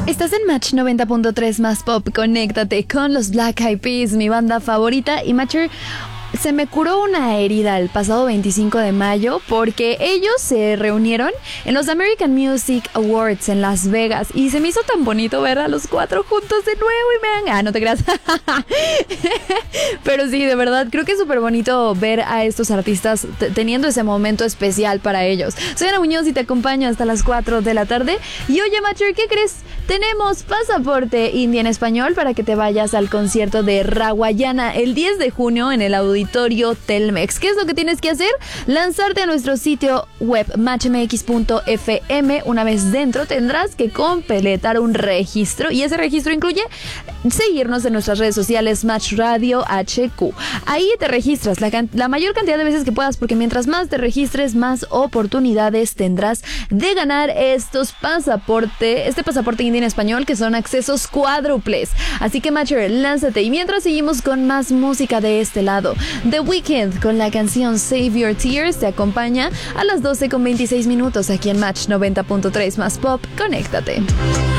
Estás en Match 90.3 más pop. Conéctate con los Black Eyed Peas, mi banda favorita. Y Matcher, se me curó una herida el pasado 25 de mayo porque ellos se reunieron en los American Music Awards en Las Vegas y se me hizo tan bonito ver a los cuatro juntos de nuevo y me dan... no te creas. Pero sí, de verdad, creo que es súper bonito ver a estos artistas teniendo ese momento especial para ellos. Soy Ana Muñoz y te acompaño hasta las 4 de la tarde. Y oye, Matcher, ¿qué crees? Tenemos pasaporte indie en español para que te vayas al concierto de Rawayana el 10 de junio en el Auditorio Telmex. ¿Qué es lo que tienes que hacer? Lanzarte a nuestro sitio web matchmx.fm. Una vez dentro tendrás que completar un registro y ese registro incluye seguirnos en nuestras redes sociales Match Radio HQ. Ahí te registras la mayor cantidad de veces que puedas, porque mientras más te registres, más oportunidades tendrás de ganar este pasaporte indie en español, que son accesos cuádruples. Así que Matcher, lánzate. Y mientras seguimos con más música de este lado, The Weeknd con la canción Save Your Tears te acompaña a las 12:26 aquí en Match 90.3 más pop. Conéctate.